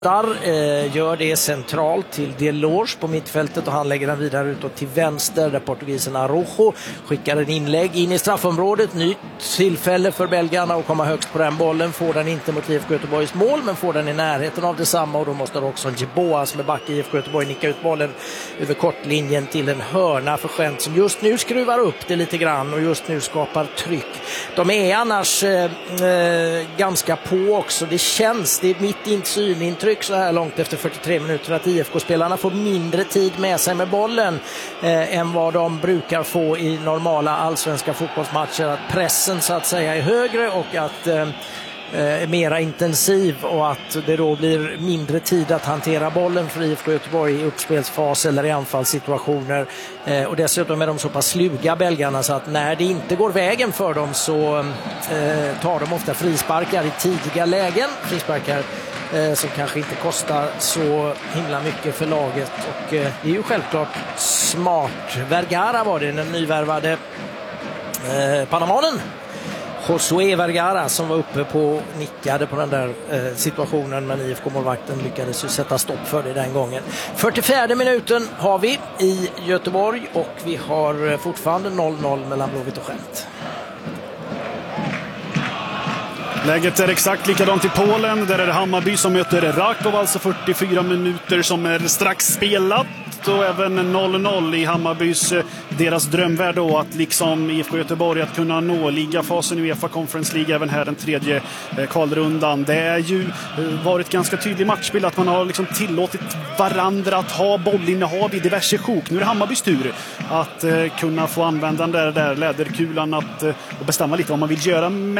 Gör det centralt till Delors på mittfältet och han lägger den vidare utåt till vänster där portugisen Araujo skickar en inlägg in i straffområdet. Nytt tillfälle för belgarna att komma högst på den bollen. Får den inte mot IFK Göteborgs mål men får den i närheten av detsamma och då måste också Jeboa som är back i IFK Göteborg nicka ut bollen över kortlinjen till en hörna för Gent som just nu skruvar upp det lite grann och just nu skapar tryck. De är annars ganska på också. Det känns, det är mitt synintryck så här långt efter 43 minuter att IFK-spelarna får mindre tid med sig med bollen än vad de brukar få i normala allsvenska fotbollsmatcher. Att pressen så att säga är högre och att är mera intensiv och att det då blir mindre tid att hantera bollen för IFK Göteborg i uppspelsfas eller i anfallssituationer. Och dessutom är de så pass sluga belgarna så att när det inte går vägen för dem så tar de ofta frisparkar i tidiga lägen. Frisparkar som kanske inte kostar så himla mycket för laget och det är ju självklart smart. Vergara var det, den nyvärvade panamanen Josué Vergara som var uppe på nickade på den där situationen men IFK-målvakten lyckades ju sätta stopp för det den gången. 44 minuten har vi i Göteborg och vi har fortfarande 0-0 mellan Blåvitt och Gent. Läget är exakt likadant i Polen. Där är det Hammarby som möter Rakov, alltså 44 minuter som är strax spelat. Och även 0-0 i Hammarbys, deras drömvärld då att liksom IFK Göteborg att kunna nå ligafasen i UEFA Conference League även här den tredje kvalrundan. Det är ju varit ganska tydlig matchbild att man har liksom tillåtit varandra att ha bollinnehav i diverse sjok. Nu är det Hammarbys tur att kunna få använda den där läderkulan att bestämma lite vad man vill göra med